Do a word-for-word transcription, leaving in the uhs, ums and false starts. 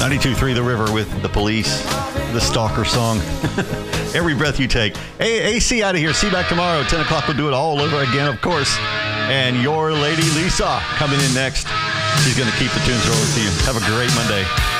ninety-two point three The River with The Police, the Stalker song. Every breath you take. A- AC out of here. See you back tomorrow. ten o'clock, we'll do it all over again, of course. And your lady Lisa coming in next. She's going to keep the tunes rolling to you. Have a great Monday.